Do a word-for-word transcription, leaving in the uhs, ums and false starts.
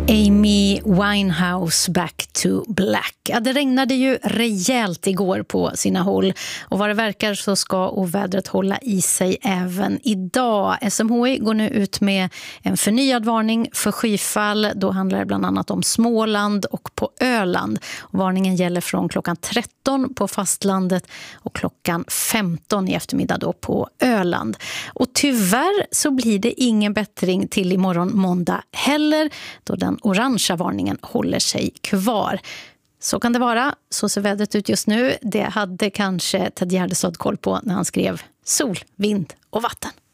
Amy Winehouse, Back to Black. Ja, det regnade ju rejält igår på sina håll och vad det verkar så ska ovädret hålla i sig även idag. S M H I går nu ut med en förnyad varning för skyfall. Då handlar det bland annat om Småland och på Öland. Varningen gäller från klockan tretton på fastlandet och klockan femton i eftermiddag då på Öland. Och tyvärr så blir det ingen bättring till imorgon måndag heller, då den orangea varningen håller sig kvar. Så kan det vara, så ser vädret ut just nu. Det hade kanske Ted Gärdestad koll på när han skrev sol, vind och vatten.